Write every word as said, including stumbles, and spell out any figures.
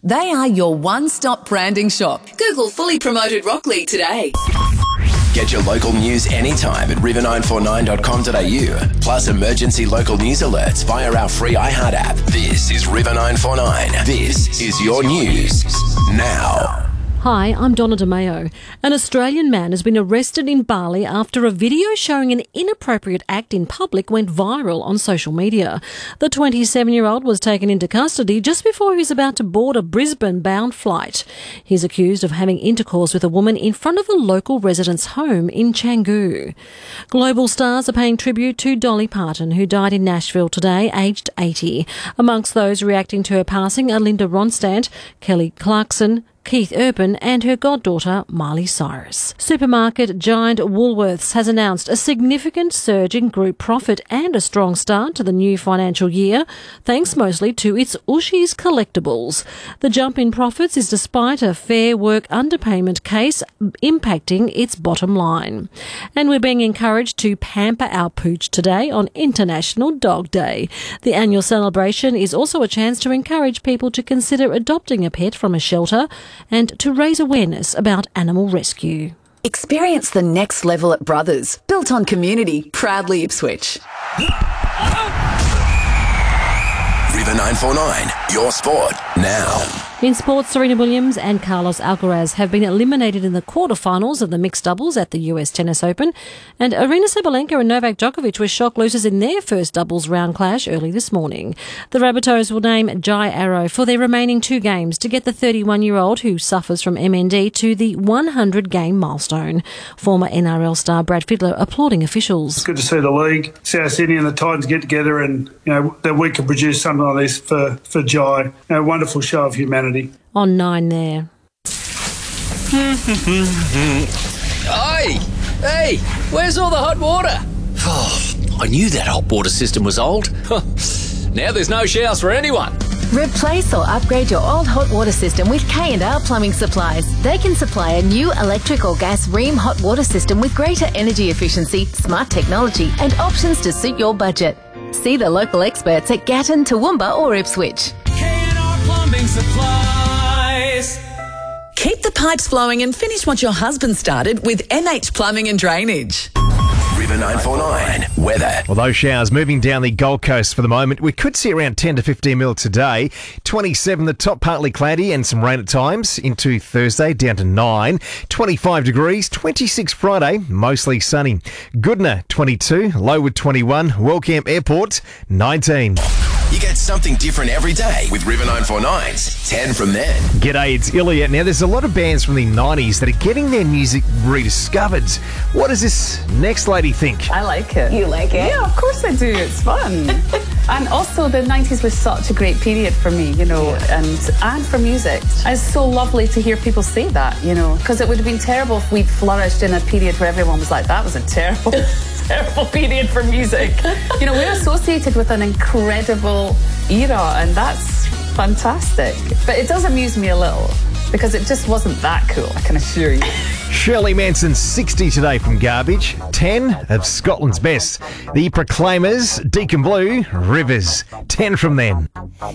They are your one-stop branding shop. Google Fully Promoted Rockley today. Get your local news anytime at river nine four nine dot com dot a u. Plus emergency local news alerts via our free iHeart app. This is River nine four nine. This is your news now. Hi, I'm Donna DeMeo. An Australian man has been arrested in Bali after a video showing an inappropriate act in public went viral on social media. The twenty-seven-year-old was taken into custody just before he was about to board a Brisbane-bound flight. He's accused of having intercourse with a woman in front of a local resident's home in Canggu. Global stars are paying tribute to Dolly Parton, who died in Nashville today, aged eighty. Amongst those reacting to her passing are Linda Ronstadt, Kelly Clarkson, Keith Urban and her goddaughter Miley Cyrus. Supermarket giant Woolworths has announced a significant surge in group profit and a strong start to the new financial year, thanks mostly to its Ooshies collectibles. The jump in profits is despite a Fair Work underpayment case impacting its bottom line. And we're being encouraged to pamper our pooch today on International Dog Day. The annual celebration is also a chance to encourage people to consider adopting a pet from a shelter and to raise awareness about animal rescue. Experience the next level at Brothers, built on community, proudly Ipswich. River nine four nine, your sport now. In sports, Serena Williams and Carlos Alcaraz have been eliminated in the quarterfinals of the mixed doubles at the U S Tennis Open, and Aryna Sabalenka and Novak Djokovic were shock losers in their first doubles round clash early this morning. The Rabbitohs will name Jai Arrow for their remaining two games to get the thirty-one-year-old who suffers from M N D to the one hundred game milestone. Former N R L star Brad Fiedler applauding officials. It's good to see the league, see how Sydney and the Titans get together and, you know, that we can produce something like this for, for Jai. You know, a wonderful show of humanity. On nine there. Hey! Hey! Where's all the hot water? Oh, I knew that hot water system was old. Now there's no showers for anyone. Replace or upgrade your old hot water system with K and R Plumbing Supplies. They can supply a new electric or gas Rheem hot water system with greater energy efficiency, smart technology and options to suit your budget. See the local experts at Gatton, Toowoomba or Ipswich. K and R Plumbing Supplies. Keep the pipes flowing and finish what your husband started with M H Plumbing and Drainage. River nine four nine, weather. Well, those showers moving down the Gold Coast for the moment. We could see around ten to fifteen mil today. twenty-seven the top, partly cloudy and some rain at times. Into Thursday, down to nine. twenty-five degrees. twenty-six Friday, mostly sunny. Goodna, twenty-two. Lowood, twenty-one. Wellcamp Airport, nineteen. You get something different every day with River nine four nine's ten from then. G'day, it's Ilya. Now, there's a lot of bands from the nineties that are getting their music rediscovered. What does this next lady think? I like it. You like it? Yeah, of course I do. It's fun. And also, the nineties was such a great period for me, you know, yeah. and, and for music. It's so lovely to hear people say that, you know, because it would have been terrible if we'd flourished in a period where everyone was like, that was a terrible... terrible period for music. You know, we're associated with an incredible era and that's fantastic. But it does amuse me a little because it just wasn't that cool, I can assure you. Shirley Manson, sixty today from Garbage. ten of Scotland's best. The Proclaimers, Deacon Blue, Rivers. ten from them.